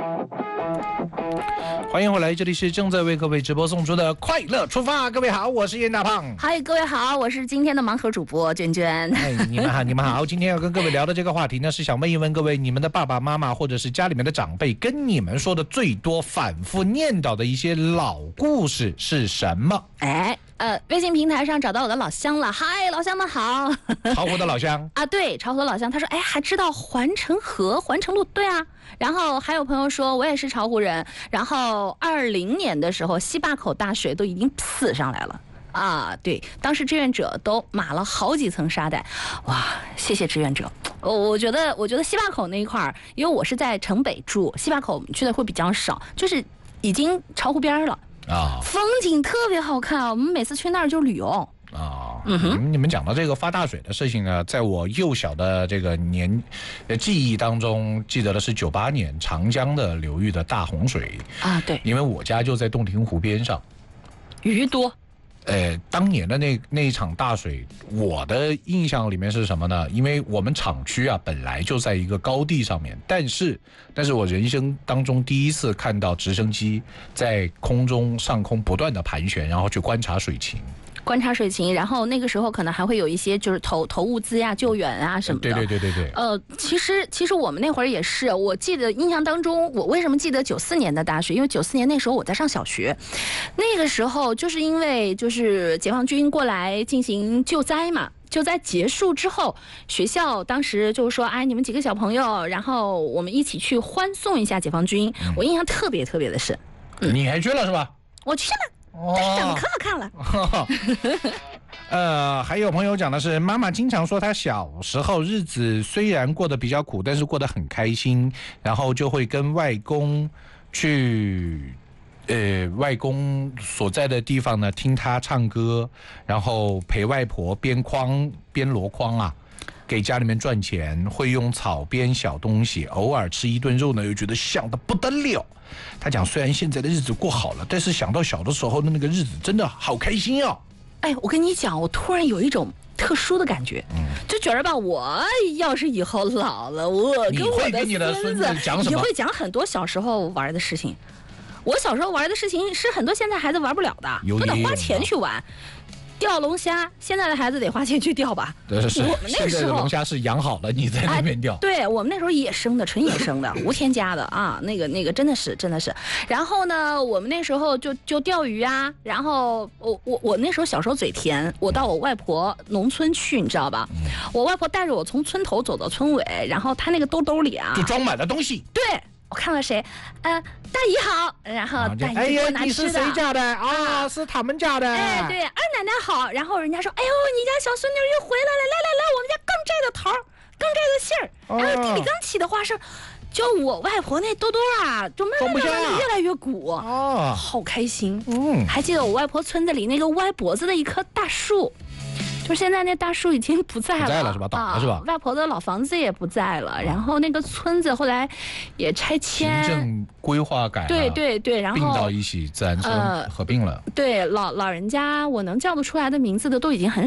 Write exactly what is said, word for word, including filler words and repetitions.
欢迎回来，这里是正在为各位直播送出的快乐出发。各位好，我是严大胖。 嗨，各位好，我是今天的盲盒主播娟娟。 哎，你们好，你们好。今天要跟各位聊的这个话题呢，是想问一问各位，你们的爸爸妈妈或者是家里面的长辈跟你们说的最多、反复念叨的一些老故事是什么？ 哎。呃，微信平台上找到我的老乡了，嗨，老乡们好。 巢湖的老乡啊，对，巢湖的老乡，他说，哎，还知道环城河、环城路，对啊。然后还有朋友说，我也是巢湖人，然后二零年的时候，西坝口大水都已经呲上来了。啊，对，当时志愿者都码了好几层沙袋，哇，谢谢志愿者。我我觉得，我觉得西坝口那一块儿，因为我是在城北住，西坝口我们去的会比较少，就是已经巢湖边了。啊，风景特别好看，我们每次去那儿就旅游啊。嗯哼，你们讲到这个发大水的事情呢，在我幼小的这个年呃记忆当中，记得的是九八年长江的流域的大洪水啊。对， 因为我家就在洞庭湖边上， 鱼多。 呃，当年的那那一场大水，我的印象里面是什么呢？因为我们厂区啊本来就在一个高地上面，但是，但是我人生当中第一次看到直升机在空中上空不断的盘旋，然后去观察水情。 观察水情，然后那个时候可能还会有一些就是投投物资呀、救援啊什么的。 对对对对对。 呃，其实其实我们那会儿也是，我记得印象当中，我为什么记得九四年的大水？因为九四年那时候我在上小学，那个时候就是因为就是解放军过来进行救灾嘛。就在结束之后，学校当时就说：“哎，你们几个小朋友，然后我们一起去欢送一下解放军。嗯”我印象特别特别的深。 嗯、你还去了是吧？ 我去了。但是长得可好看了。哦、 呃，还有朋友讲的是，妈妈经常说她小时候日子虽然过得比较苦，但是过得很开心，然后就会跟外公去，呃，外公所在的地方呢听他唱歌，然后陪外婆编筐编箩筐啊。给家里面赚钱，会用草编小东西，偶尔吃一顿肉呢，又觉得香得不得了。他讲，虽然现在的日子过好了，但是想到小的时候的那个日子，真的好开心啊！ 哎，我跟你讲，我突然有一种特殊的感觉，嗯，就觉得吧，我要是以后老了，我跟我的孙子讲什么， 也会讲很多小时候玩的事情。我小时候玩的事情是很多现在孩子玩不了的，不得花钱去玩。钓龙虾，现在的孩子得花钱去钓吧？ 对，是。我们那个时候龙虾是养好了，你在那边钓。 哎、对我们那时候野生的，纯野生的，无添加的啊，那个那个真的是真的是。然后呢，我们那时候就就钓鱼啊。然后我我我那时候小时候嘴甜，我到我外婆农村去，你知道吧？嗯、我外婆带着我从村头走到村尾，然后她那个兜兜里啊， 就装满了东西。 对。我看到谁，呃，大姨好，然后大姨就给我拿吃的。 哎呀，你是谁家的啊？是他们家的。 哎，对，二奶奶好，然后人家说，哎呦，你家小孙女又回来了，来来来，我们家刚摘的桃，刚摘的杏儿，然后地里刚起的花生，就我外婆那兜兜啊，就慢慢慢慢越来越鼓，哦，好开心。嗯，还记得我外婆村子里那个歪脖子的一棵大树。就是现在那大树已经不在了， 不在了是吧？倒了是吧？ 啊、外婆的老房子也不在了，然后那个村子后来也拆迁， 行政规划改了， 对对对，然后并到一起，自然村合并了。 呃、对，老老人家我能叫得出来的名字的都已经很